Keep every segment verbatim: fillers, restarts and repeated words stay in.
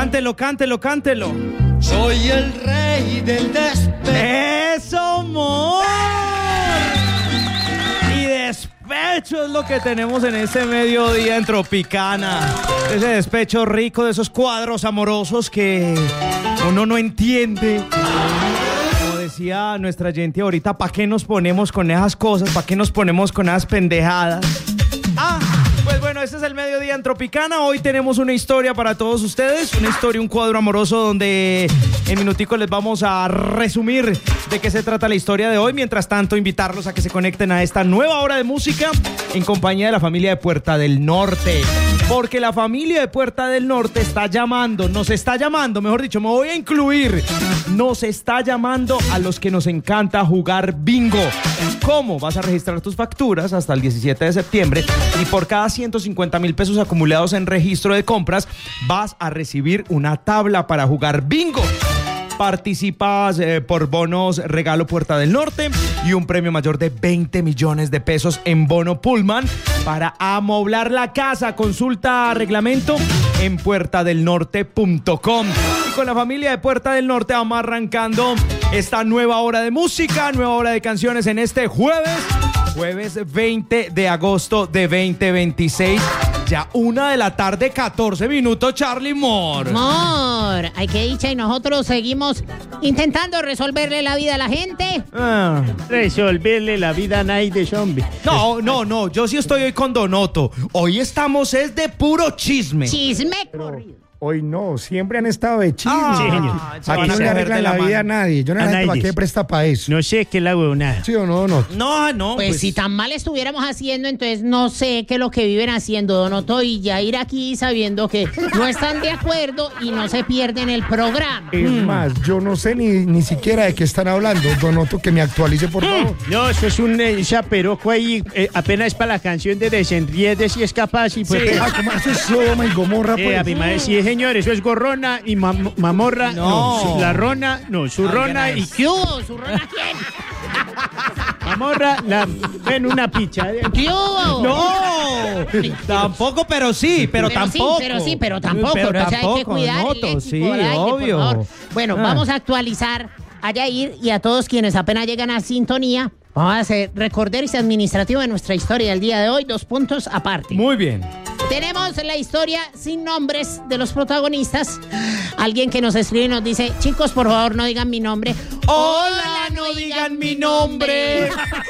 Cántelo, cántelo, cántelo. Soy el rey del despecho. ¡Eso, amor! Y despecho es lo que tenemos en este mediodía en Tropicana. Ese despecho rico de esos cuadros amorosos que uno no entiende. Como decía nuestra gente ahorita, ¿para qué nos ponemos con esas cosas? ¿Para qué nos ponemos con esas pendejadas? Ah, pues bueno, este es el mediodía en Tropicana. Hoy tenemos una historia para todos ustedes. Una historia, un cuadro amoroso donde en minutico les vamos a resumir de qué se trata la historia de hoy. Mientras tanto, invitarlos a que se conecten a esta nueva hora de música en compañía de la familia de Puerta del Norte. Porque la familia de Puerta del Norte está llamando, nos está llamando, mejor dicho, me voy a incluir. Nos está llamando a los que nos encanta jugar bingo. ¿Cómo? Vas a registrar tus facturas hasta el diecisiete de septiembre y por cada ciento cincuenta mil pesos acumulados en registro de compras vas a recibir una tabla para jugar bingo. Participas eh, por bonos regalo Puerta del Norte y un premio mayor de veinte millones de pesos en bono Pullman para amoblar la casa. Consulta reglamento en puerta del norte punto com. Y con la familia de Puerta del Norte vamos arrancando esta nueva hora de música, nueva hora de canciones en este jueves, jueves veinte de agosto de veinte veintiséis. Ya una de la tarde, catorce minutos, Charlie Moore. Moore, hay que dicha y nosotros seguimos intentando resolverle la vida a la gente. Ah. Resolverle la vida a nadie de zombie. No, no, no, yo sí estoy hoy con Donoto. Hoy estamos es de puro chisme. Chisme corrido. Hoy no, siempre han estado de chisme. Ah, Sí, señor. Aquí no le arreglan la vida a nadie. Yo no A sé nadie. para qué presta para eso. No sé qué es la huevonada. ¿Sí o no? No. No, no. Pues, si tan mal estuviéramos haciendo, entonces no sé qué es lo que viven haciendo Donoto y Yair aquí sabiendo que no están de acuerdo y no se pierden el programa. Es más, yo no sé ni, ni siquiera de qué están hablando. Donoto, que me actualice, por favor. No, eso es un eh, chaperoco ahí. eh, apenas es para la canción de Desenriede si es capaz. Y pues, Sí. Ah, ¿cómo eso es Sodoma y Gomorra, eh, pues? a mi madre, sí, señor, eso es gorrona y mam- mamorra. No. su- la rona, no, zurrona Ay, y ¿Qué hubo? ¿Zurrona quién? mamorra, la, en una picha. ¿Qué hubo? No, tampoco, pero sí, pero, Pero tampoco. sí, pero sí, pero tampoco. Pero o sea, hay que tampoco, cuidar el Donoto, léxico sí, al aire, por obvio. favor. Bueno, Ah. vamos a actualizar a Yair y a todos quienes apenas llegan a sintonía. Vamos a hacer recorderse administrativo de nuestra historia del día de hoy, dos puntos aparte. Muy bien. Tenemos la historia sin nombres de los protagonistas. Alguien que nos escribe y nos dice, chicos, por favor, no digan mi nombre. Hola, no digan mi nombre.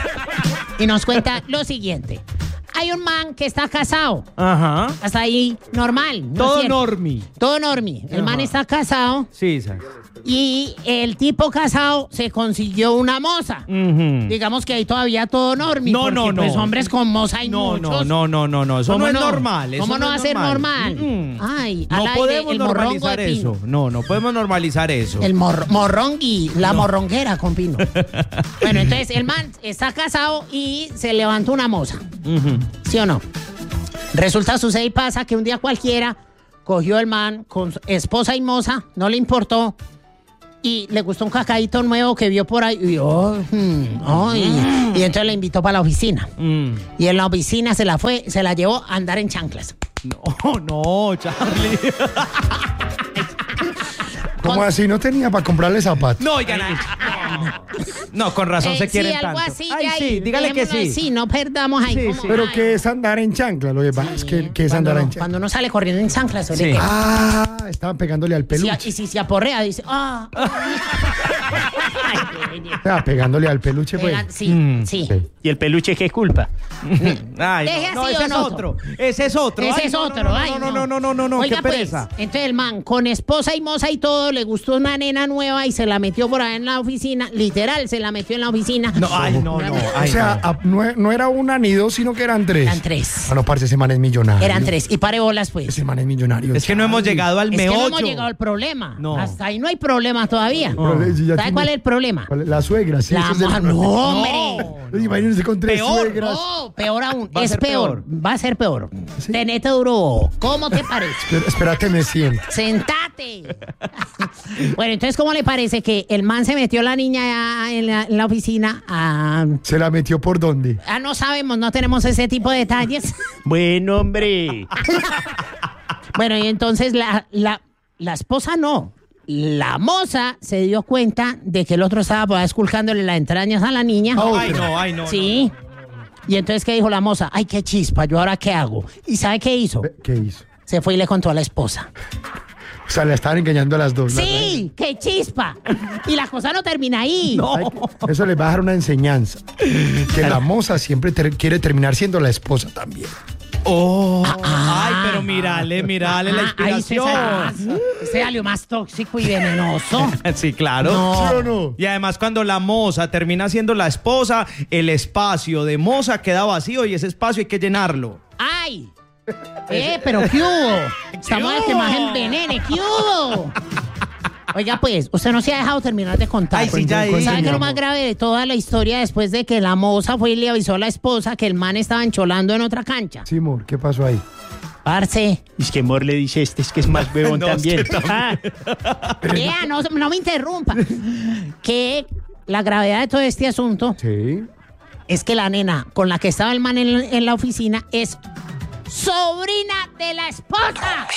Y nos cuenta lo siguiente. Hay un man que está casado. Ajá. Hasta ahí, normal. ¿no es Todo cierto? normi. Todo normi. El man Ajá. está casado Sí, ¿sabes? y el tipo casado se consiguió una moza. Ujú. Digamos que hay todavía todo normi. No, porque, no, no. Pues hombres con moza hay No, muchos. no, no, no, no, no, eso ¿Cómo no es normal. Eso ¿Cómo no va a es ser normal? Mm-mm. Ay, al No aire, podemos el morrongo normalizar de Pino. eso. No, no podemos normalizar eso. El mor morrongui, la morronguera con Pino. Bueno, entonces el man está casado y se levantó una moza. Ujú. ¿Sí o no? Resulta, sucede y pasa que un día cualquiera cogió el man con su esposa y moza, no le importó, y le gustó un cacadito nuevo que vio por ahí, y, oh, mm, oh, y, y entonces la invitó para la oficina. Mm. Y en la oficina se la fue, se la llevó a andar en chanclas. No, no, Charlie. ¿Cómo así? No tenía para comprarle zapatos. No, oigan. No, con razón Eh, se quieren sí, algo tanto. así, Ay, ya, sí, y dígale que dejémoslo sí. así, no perdamos ahí. Sí, como, sí. Pero ay, ¿qué es andar en chancla? Lo que pasa es que, ¿qué es cuando, andar en chancla? cuando uno sale corriendo en chanclas, ¿oye Sí. qué? Ah, estaban pegándole al Si a- peluche. y si se aporrea, dice, ah. Ay, qué genio. Ah, pegándole al peluche, pues. Pegan- sí, Mm, sí. sí. ¿Y el peluche qué culpa? Ay, Deje no, no, así, ese es Donoto. otro. Ese es otro. Ese Ay, es no, otro. No, ay, no, no, no, no, no, no, Oiga, qué pues, pereza. entonces el man, con esposa y moza y todo, le gustó una nena nueva y se la metió por ahí en la oficina. Literal, se la metió en la oficina. No, ay, no, no. O Ay, sea, no. a- no, e- no era una ni dos, sino que eran tres. Eran tres. Ah, no, parce, ese man es millonario. Eran tres. Y pare bolas, pues. Ese man es millonario. Es que no hemos llegado al Es que meollo. no hemos llegado al problema. No. Hasta ahí no hay problema todavía. Pero, eh, si ya ¿Sabe tiene- cuál es el problema? ¿Cuál es? La suegra, sí. La ese es el ma- problema. no, hombre. Imagínense con tres Peor, suegras. No, peor aún. Va a es ser peor. peor. Va a ser peor. ¿Sí? Tenete duro. ¿Cómo te parece? Espera, espérate, me siento. Sentate. Bueno, entonces, ¿cómo le parece que el man se metió la niña ya en la, en la oficina? A, ¿Se la metió por dónde? ah, no sabemos, no tenemos ese tipo de detalles. Bueno, hombre. Bueno, y entonces la, la la esposa no. La moza se dio cuenta de que el otro estaba por ahí esculcándole las entrañas a la niña. Ay, no, ay, no. Sí. no, no, no, no. Y entonces, ¿qué dijo la moza? Ay, qué chispa, ¿yo ahora qué hago? ¿Y sabe qué hizo? ¿Qué hizo? Se fue y le contó a la esposa. O sea, le estaban engañando a las dos. ¿verdad? ¡Sí! ¡Qué chispa! Y la cosa no termina ahí. Ay, eso les va a dejar una enseñanza. Que la moza siempre ter- quiere terminar siendo la esposa también. Oh, Ah, ay, pero mírale, mírale la Ah, ahí se inspiración. salió más- se salió más tóxico y venenoso. Sí, claro. No. ¿Sí o no? Y además cuando la moza termina siendo la esposa, el espacio de moza queda vacío y ese espacio hay que llenarlo. ¡Ay! ¡Eh, pero qué hubo! Estamos al que más envenene, ¿qué hubo? Oiga, pues, usted no se ha dejado terminar de contar. Ay, sí, ya ¿Sabe hice, qué mi es lo más amor. grave de toda la historia después de que la moza fue y le avisó a la esposa que el man estaba encholando en otra cancha? Sí, amor, ¿qué pasó ahí? Parce, Es que Mor le dice este, es que es más huevón No, es también. que también. Ah, vea, no, no me interrumpa. Que la gravedad de todo este asunto Sí. es que la nena con la que estaba el man en, en la oficina es sobrina de la esposa.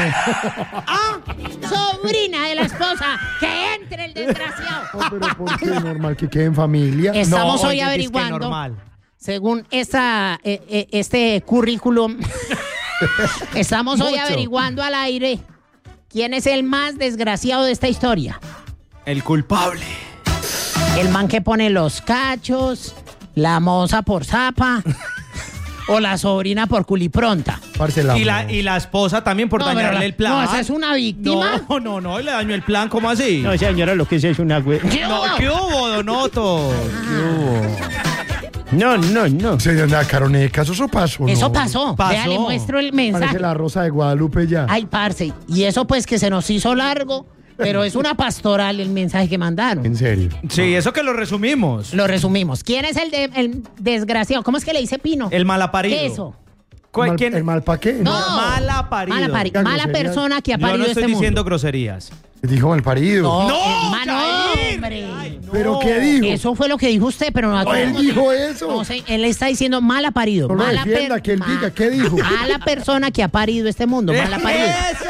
Ah, sobrina de la esposa. Que entre el desgraciado. Oh, pero ¿por qué normal que quede en familia? Estamos No, hoy oye, es que averiguando, normal. según esta, eh, eh, este currículum, estamos hoy Mucho. averiguando al aire quién es el más desgraciado de esta historia. El culpable. El man que pone los cachos, la moza por zapa o la sobrina por culipronta. Parce, la Y la, moza. y la esposa también por No, pero dañarle la- el plan. no, esa es una víctima. No, no, no, y le dañó el plan, ¿cómo así? no, señora, lo que es es una hue... ¿Qué No, hubo? ¿qué hubo, Donoto? ¿Qué hubo? No, no, no. ¿Se dio una caroneca? ¿Eso pasó? Eso no? pasó. Pasó. Vea, le muestro el Parece mensaje. la Rosa de Guadalupe ya. Ay, parce. Y eso pues que se nos hizo largo, pero es una pastoral el mensaje que mandaron. En serio. Sí, eso que lo resumimos. Lo resumimos. ¿Quién es el, de- el desgraciado? ¿Cómo es que le dice Pino? El malaparido. ¿Qué es eso? ¿Cu- ¿El mal, quién? el mal pa' qué? No. Mala parido. Mala, pari- Diga mala groserías. persona que ha Yo parido no estoy este diciendo mundo. groserías. Dijo mal parido. No, ¡No, ma- no, Jair! hombre. Ay, no. ¿Pero qué dijo? Eso fue lo que dijo usted, pero no. No, él dijo eso. No sé, él está diciendo mala parido. No lo mala defienda, que él diga, ¿qué dijo? Mala persona que ha parido este mundo. Mala parido.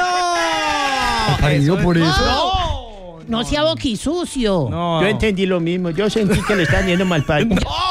¡Eso! Parido Eso por es- eso. No, No sea boquisucio. no. Yo entendí lo mismo. Yo sentí que le están yendo mal padre.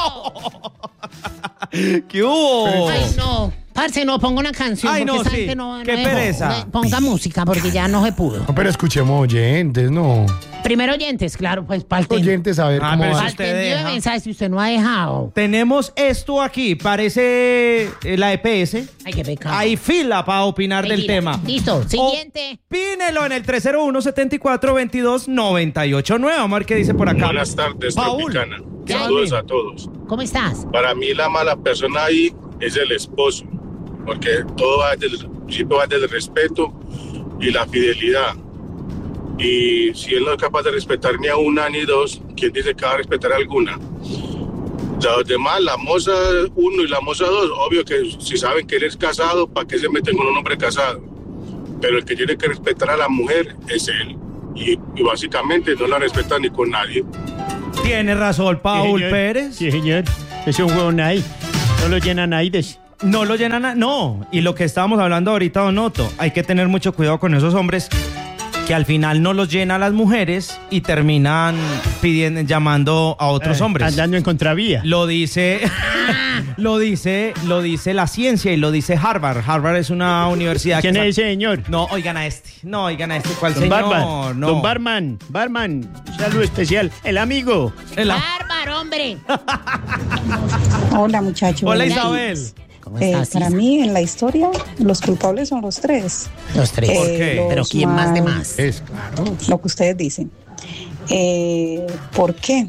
¿Qué hubo? Ay, no. Parce, no, ponga una canción. Ay, porque no, esa sí. gente no, Qué no dejó. pereza. Ponga música porque ya no se pudo. No, pero escuchemos oyentes, no. Primero oyentes, claro, pues para el ten- Oyentes, a ver Ah, cómo pero va. eso pa'l usted tendido de deja. mensajes que usted no ha dejado. Tenemos esto aquí, parece eh, la E P S. Ay, qué pecado. Hay fila para opinar del Mentira. tema. Listo, siguiente. Opínelo en el tres cero uno, siete cuatro, veintidós, noventa y ocho nueve. Vamos a ver qué dice por acá. Buenas tardes, Paul. Tropicana. ¿Qué Saludos hay? a todos. ¿Cómo estás? Para mí la mala persona ahí es el esposo, porque todo va desde el principio va desde el respeto y la fidelidad. Y si él no es capaz de respetar ni a una ni dos, ¿quién dice que va a respetar alguna? Los demás, la moza uno y la moza dos, obvio que si saben que él es casado, ¿para qué se meten con un hombre casado? Pero el que tiene que respetar a la mujer es él. Y, y básicamente no la respeta ni con nadie. Tiene razón, Paul Sí, señor. Pérez. Sí, señor. Es un huevón ahí. No lo llenan ahí de... No lo llenan a... No, y lo que estábamos hablando ahorita, Donoto, hay que tener mucho cuidado con esos hombres que al final no los llena a las mujeres y terminan pidiendo, llamando a otros eh, hombres. Andando en contravía. Lo dice, lo dice, lo dice la ciencia y lo dice Harvard. Harvard es una universidad ¿Quién que es sa- ese señor? No, oigan a este. No, oigan a este. ¿Cuál Don señor? Barman. No. Don Barman. Barman. Salud especial. El amigo. El- Bárbaro, hombre. Hola muchachos. Hola, Buenos Isabel. días. ¿Cómo Eh, estás, para Isa? mí en la historia los culpables son los tres. Los tres. ¿Por Eh, qué? los Pero ¿quién más de más? Es claro. Lo que ustedes dicen. Eh, ¿Por qué?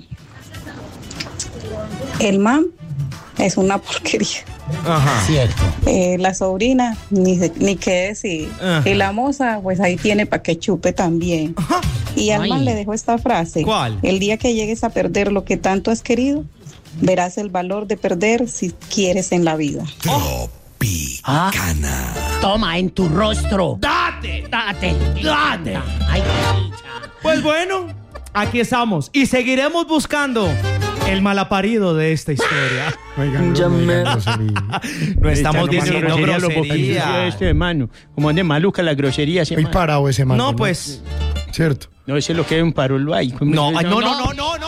El man es una porquería. Ajá. Cierto. Eh, la sobrina, ni, se- ni qué decir. Ajá. Y la moza, pues ahí tiene para que chupe también. Y al Ay. man le dejo esta frase. ¿Cuál? El día que llegues a perder lo que tanto has querido, verás el valor de perder si quieres en la vida. Ah, toma en tu rostro. ¡Date! Date. Date. Ay, qué dicha. Pues bueno, aquí estamos y seguiremos buscando el malaparido de esta historia. Oigan, no, no digan grosería. No estamos Esta diciendo grosería, lo vocalizo grosería. este, hermano. Como ande maluca la grosería, ese Muy man. parado ese man. No, pues. Cierto. No, ese es lo que es un parolo ahí. No, ay, no, no, no, no, no.